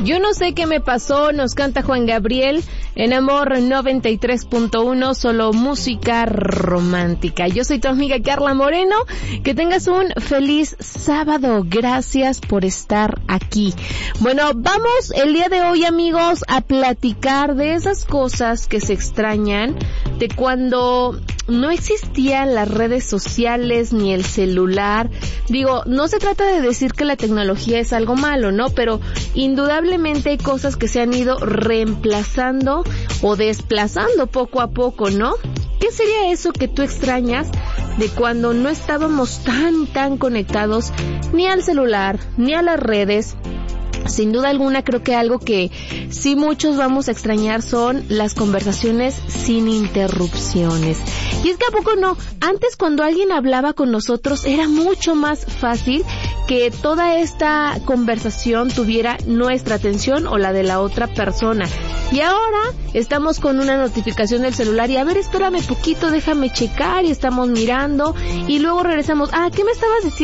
Yo no sé qué me pasó, nos canta Juan Gabriel en Amor 93.1, solo música romántica. Yo soy tu amiga Carla Moreno, que tengas un feliz sábado, gracias por estar aquí. Bueno, vamos el día de hoy, amigos, a platicar de esas cosas que se extrañan de cuando no existían las redes sociales ni el celular. Digo, no se trata de decir que la tecnología es algo malo, ¿no? Pero indudablemente hay cosas que se han ido reemplazando o desplazando poco a poco, ¿no? ¿Qué sería eso que tú extrañas de cuando no estábamos tan conectados ni al celular, ni a las redes? Sin duda alguna, creo que algo que sí muchos vamos a extrañar son las conversaciones sin interrupciones. Y es que a poco no, antes cuando alguien hablaba con nosotros era mucho más fácil que toda esta conversación tuviera nuestra atención o la de la otra persona. Y ahora estamos con una notificación del celular y a ver, espérame poquito, déjame checar, y estamos mirando y luego regresamos. ¿Qué me estabas diciendo?